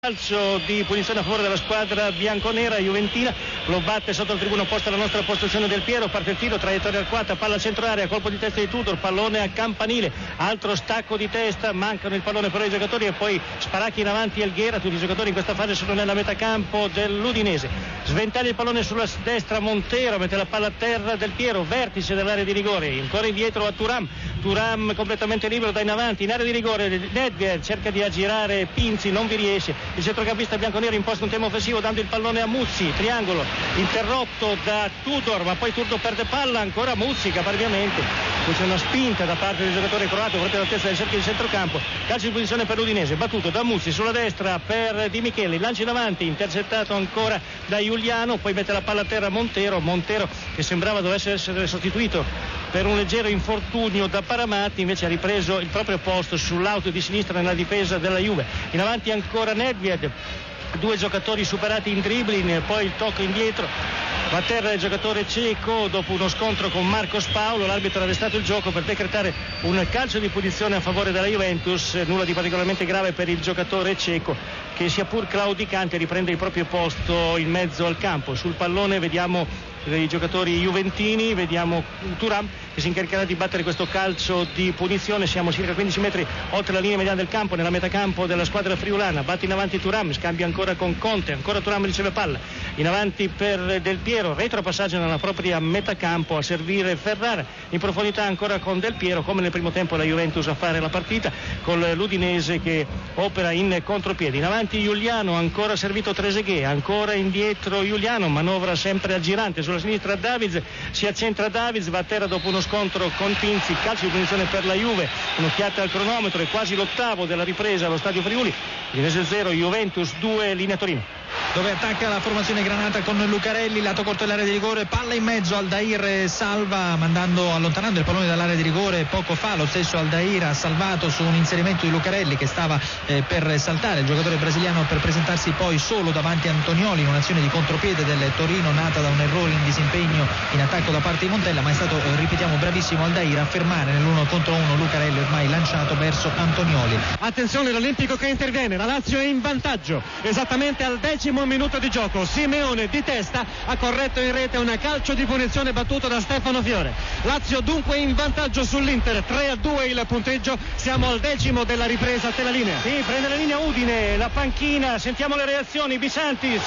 Calcio di punizione a favore della squadra bianconera juventina, lo batte sotto il tribuno opposto alla nostra postazione Del Piero, parte il tiro, traiettoria arcuata, palla centro area, colpo di testa di Tudor, pallone a campanile, altro stacco di testa, mancano il pallone però i giocatori e poi sparacchi in avanti Elghera, tutti i giocatori in questa fase sono nella metacampo dell'Udinese, sventaglia il pallone sulla destra Montero, mette la palla a terra Del Piero, vertice dell'area di rigore, ancora indietro a Thuram completamente libero da in avanti, in area di rigore Nedved cerca di aggirare Pinzi, non vi riesce. Il centrocampista bianconero imposta un tema offensivo dando il pallone a Muzzi, triangolo interrotto da Tudor, ma poi Tudor perde palla, ancora Muzzi caparbiamente, c'è una spinta da parte del giocatore croato proprio all'altezza del cerchio di centrocampo, calcio di posizione per l'Udinese, battuto da Muzzi sulla destra per Di Michele, lancio in avanti, intercettato ancora da Giuliano, poi mette la palla a terra Montero che sembrava dovesse essere sostituito per un leggero infortunio da Paramatti, invece ha ripreso il proprio posto sull'auto di sinistra nella difesa della Juve. In avanti ancora Nedved, due giocatori superati in dribbling, poi il tocco indietro, va a terra il giocatore ceco dopo uno scontro con Marcos Paolo, l'arbitro ha arrestato il gioco per decretare un calcio di punizione a favore della Juventus, nulla di particolarmente grave per il giocatore ceco che sia pur claudicante riprende il proprio posto in mezzo al campo. Sul pallone vediamo i giocatori juventini, vediamo Thuram che si incaricherà di battere questo calcio di punizione, siamo circa 15 metri oltre la linea mediana del campo, nella metacampo della squadra friulana, batte in avanti Thuram, scambia ancora con Conte, ancora Thuram riceve palla, in avanti per Del Piero, retropassaggio nella propria metacampo a servire Ferrara, in profondità ancora con Del Piero, come nel primo tempo la Juventus a fare la partita, con l'Udinese che opera in contropiede, in avanti Giuliano, ancora servito Trezeguet, ancora indietro Giuliano, manovra sempre aggirante, sulla sinistra Davids, si accentra Davids, va a terra dopo uno scontro con Pinzi, calcio di punizione per la Juve, un'occhiata al cronometro, è quasi l'ottavo della ripresa allo stadio Friuli, Udinese 0, Juventus 2, linea Torino. Dove attacca la formazione granata con Lucarelli, lato corto dell'area di rigore, palla in mezzo, Aldair salva allontanando il pallone dall'area di rigore poco fa, lo stesso Aldair ha salvato su un inserimento di Lucarelli che stava per saltare, il giocatore brasiliano per presentarsi poi solo davanti a Antonioli in un'azione di contropiede del Torino nata da un errore in disimpegno in attacco da parte di Montella, ma è stato, ripetiamo, bravissimo Aldair a fermare nell'1 contro 1 Lucarelli ormai lanciato verso Antonioli. Attenzione l'Olimpico che interviene, la Lazio è in vantaggio esattamente al 10° minuto di gioco, Simeone di testa ha corretto in rete un calcio di punizione battuto da Stefano Fiore. Lazio dunque in vantaggio sull'Inter, 3-2 il punteggio, siamo al 10° della ripresa, a te la linea. Sì, prende la linea Udine, la panchina, sentiamo le reazioni, Bisantis.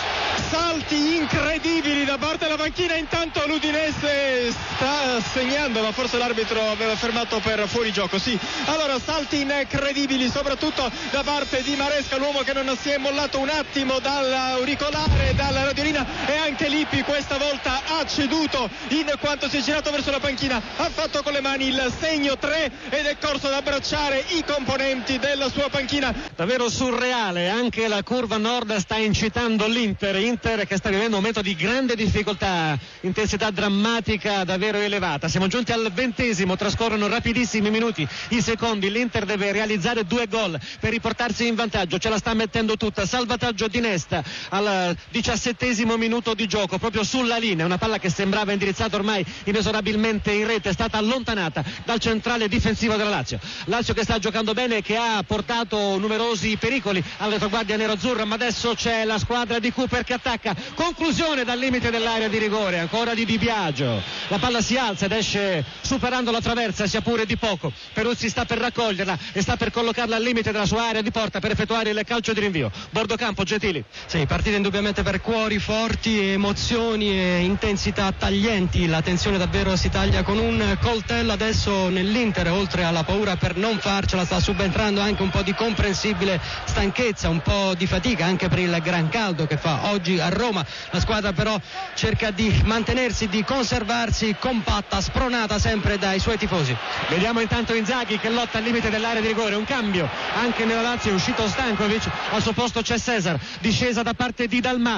Salti incredibili da parte della panchina, intanto l'Udinese sta segnando, ma forse l'arbitro aveva fermato per fuorigioco, sì. Allora salti incredibili soprattutto da parte di Maresca, l'uomo che non si è mollato un attimo dall'auricolare, dalla radiolina, e anche Lippi questa volta ha ceduto in quanto si è girato verso la panchina, ha fatto con le mani il segno 3 ed è corso ad abbracciare i componenti della sua panchina. Davvero surreale, anche la curva nord sta incitando Inter che sta vivendo un momento di grande difficoltà, intensità drammatica davvero elevata. Siamo giunti al 20°, trascorrono rapidissimi minuti, i secondi, l'Inter deve realizzare 2 gol per riportarsi in vantaggio, ce la sta mettendo tutta, salvataggio di Nesta al 17° minuto di gioco, proprio sulla linea, una palla che sembrava indirizzata ormai inesorabilmente in rete, è stata allontanata dal centrale difensivo della Lazio che sta giocando bene e che ha portato numerosi pericoli alla retroguardia nerazzurra, ma adesso c'è la squadra di Cooper che attacca, conclusione dal limite dell'area di rigore, ancora di Di Biagio, la palla si alza ed esce superando la traversa sia pure di poco, Peruzzi sta per raccoglierla e sta per collocarla al limite della sua area di porta per effettuare il calcio di rinvio. Bordocampo, Gentili. Sì, partita indubbiamente per cuori forti, emozioni e intensità taglienti, la tensione davvero si taglia con un coltello adesso nell'Inter, oltre alla paura per non farcela sta subentrando anche un po' di comprensibile stanchezza, un po' di fatica anche per il gran caldo che fa oggi a Roma, la squadra però cerca di mantenersi, di conservarsi compatta, spronata sempre dai suoi tifosi. Vediamo intanto Inzaghi che lotta al limite dell'area di rigore, un cambio anche nella Lazio, è uscito Stankovic, al suo posto c'è Cesar, discesa da parte di Dalmà che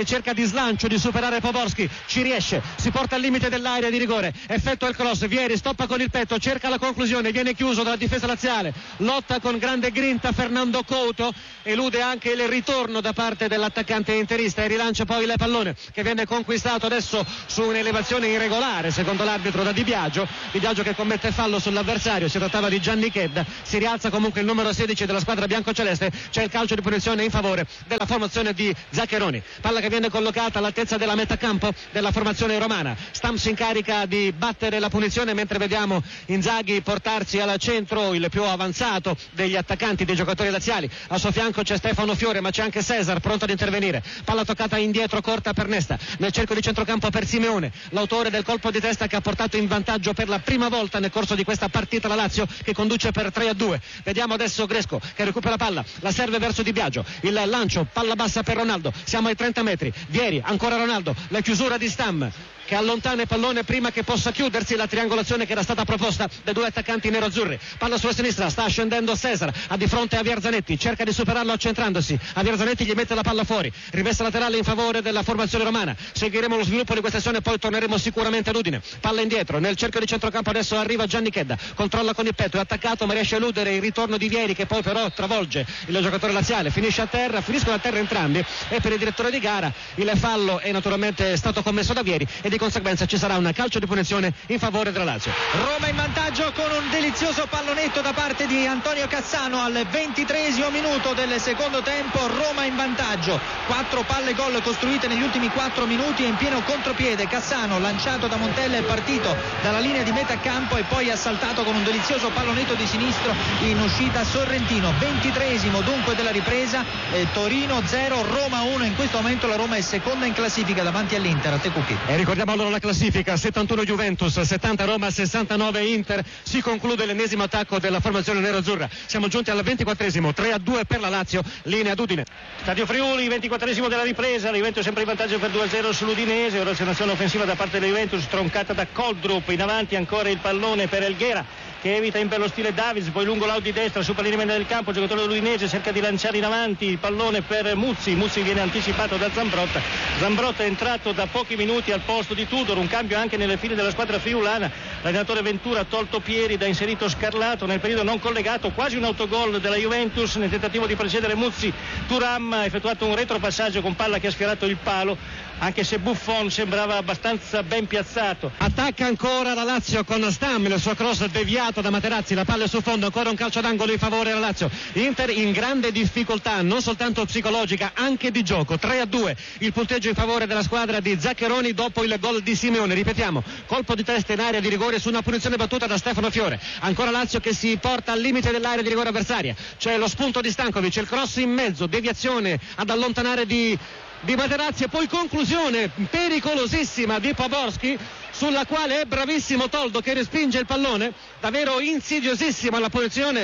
cerca di slancio di superare Poborski, ci riesce, si porta al limite dell'area di rigore, effettua il cross, Vieri stoppa con il petto, cerca la conclusione, viene chiuso dalla difesa laziale, lotta con grande grinta Fernando Couto, elude anche il ritorno da parte dell'attaccante interista e rilancia poi il pallone che viene conquistato adesso su un'elevazione irregolare secondo l'arbitro da Di Biagio che commette fallo sull'avversario, si trattava di Gianni Chedda, si rialza comunque il numero 16 della squadra biancoceleste, c'è il calcio di punizione in favore della formazione di Zaccheroni, palla che viene collocata all'altezza della metà campo della formazione romana. Stam si incarica di battere la punizione mentre vediamo Inzaghi portarsi al centro, il più avanzato degli attaccanti, dei giocatori laziali. A suo fianco c'è Stefano Fiore, ma c'è anche Cesar pronto ad intervenire, palla toccata indietro corta per Nesta, nel cerco di centrocampo per Simeone, l'autore del colpo di testa che ha portato in vantaggio per la prima volta nel corso di questa partita la Lazio, che conduce per 3-2. Vediamo adesso Gresco che recupera palla, la serve verso Di Biagio, il lancio, palla bassa per Ronaldo, siamo ai 30 metri, Vieri, ancora Ronaldo, la chiusura di Stam che allontana il pallone prima che possa chiudersi la triangolazione che era stata proposta dai due attaccanti nero-azzurri. Palla sulla sinistra, sta scendendo Cesar, ha di fronte Javier Zanetti, cerca di superarlo accentrandosi, Javier Zanetti gli mette la palla fuori, rimessa laterale in favore della formazione romana. Seguiremo lo sviluppo di questa azione e poi torneremo sicuramente ad Udine. Palla indietro, nel cerchio di centrocampo adesso arriva Gianni Chedda, controlla con il petto, è attaccato ma riesce a eludere il ritorno di Vieri che poi però travolge il giocatore laziale, finiscono a terra entrambi e per il direttore di gara il fallo è naturalmente stato commesso da Vieri e di conseguenza ci sarà un calcio di punizione in favore della Lazio. Roma in vantaggio con un delizioso pallonetto da parte di Antonio Cassano al 23esimo minuto del secondo tempo. Roma in vantaggio, 4 palle gol costruite negli ultimi 4 minuti e in pieno contropiede Cassano, lanciato da Montella, è partito dalla linea di metà campo e poi ha saltato con un delizioso pallonetto di sinistro in uscita Sorrentino. 23esimo dunque della ripresa, Torino 0 Roma 1. In questo momento la Roma è seconda in classifica davanti all'Inter. A te Cucchi. E ricordiamo allora la classifica: 71 Juventus, 70 Roma, 69 Inter. Si conclude l'ennesimo attacco della formazione nerazzurra. Siamo giunti al 24esimo, 3-2 per la Lazio, linea d'Udine. Stadio Friuli, 24esimo della ripresa, la Juventus sempre in vantaggio per 2-0 sull'Udinese. Ora c'è un'azione offensiva da parte della Juventus troncata da Koldrup, in avanti ancora il pallone per Elghera che evita in bello stile Davids, poi lungo l'out di destra, super linea del campo, il giocatore dell'Udinese cerca di lanciare in avanti il pallone per Muzzi viene anticipato da Zambrotta è entrato da pochi minuti al posto di Tudor, un cambio anche nelle file della squadra friulana. L'allenatore Ventura ha tolto Pieri, da inserito Scarlato nel periodo non collegato, quasi un autogol della Juventus nel tentativo di precedere Muzzi. Thuram ha effettuato un retropassaggio con palla che ha sfiorato il palo, anche se Buffon sembrava abbastanza ben piazzato. Attacca ancora la Lazio con Stam, il suo cross deviato da Materazzi, la palla è sul fondo, ancora un calcio d'angolo in favore della Lazio. Inter in grande difficoltà, non soltanto psicologica, anche di gioco. 3-2 il punteggio in favore della squadra di Zaccheroni dopo il gol di Simeone. Ripetiamo, colpo di testa in area di rigore su una punizione battuta da Stefano Fiore. Ancora Lazio che si porta al limite dell'area di rigore avversaria, c'è lo spunto di Stankovic, il cross in mezzo, deviazione ad allontanare di Materazzi e poi conclusione pericolosissima di Poborski, sulla quale è bravissimo Toldo che respinge il pallone, davvero insidiosissima la posizione,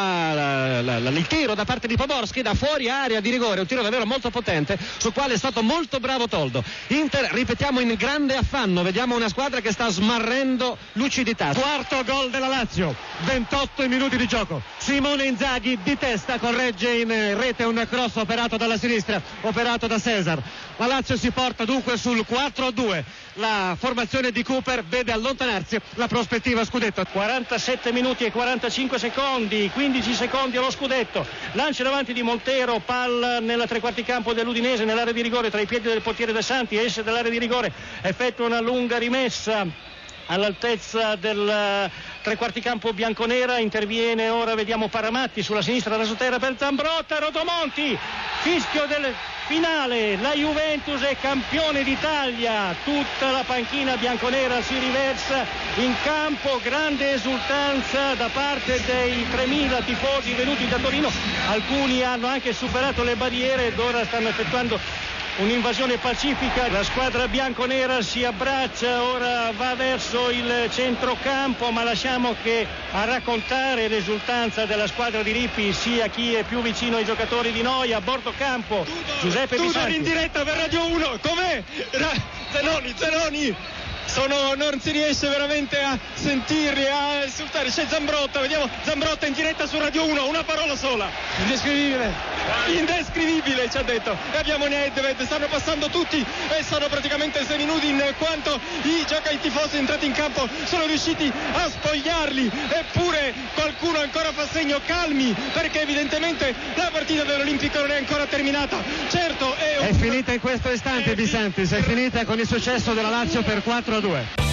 il tiro da parte di Poborski da fuori area di rigore, un tiro davvero molto potente sul quale è stato molto bravo Toldo. Inter, ripetiamo, in grande affanno, vediamo una squadra che sta smarrendo lucidità. Quarto gol della Lazio, 28 minuti di gioco, Simone Inzaghi di testa corregge in rete un cross operato dalla sinistra, operato da Cesar. La Lazio si porta dunque sul 4-2, la formazione di Cooper vede allontanarsi la prospettiva scudetto. 47 minuti e 45 secondi, 15 secondi allo scudetto, lancio davanti di Montero, palla nella tre quarti campo dell'Udinese, nell'area di rigore tra i piedi del portiere De Santi, esce dall'area di rigore, effettua una lunga rimessa all'altezza del tre quarti campo bianconera, interviene ora, vediamo Paramatti sulla sinistra rasoterra per Zambrotta, Rotomonti, fischio del finale, la Juventus è campione d'Italia, tutta la panchina bianconera si riversa in campo, grande esultanza da parte dei 3.000 tifosi venuti da Torino, alcuni hanno anche superato le barriere ed ora stanno effettuando un'invasione pacifica. La squadra bianconera si abbraccia, ora va verso il centrocampo, ma lasciamo che a raccontare l'esultanza della squadra di Lippi sia chi è più vicino ai giocatori di noi. A bordo campo Giuseppe Bisanti. In diretta per Radio 1, com'è? Zanoni non si riesce veramente a sentirli, a insultare. C'è Zambrotta, vediamo Zambrotta in diretta su Radio 1, una parola sola: indescrivibile ci ha detto. E abbiamo Nedved, stanno passando tutti e sono praticamente seminudi, in quanto i tifosi entrati in campo sono riusciti a spogliarli, eppure qualcuno ancora fa segno calmi, perché evidentemente la partita dell'Olimpico non è ancora terminata. Certo, è finita in questo istante, Di Santis, è finita con il successo della Lazio per 4-2.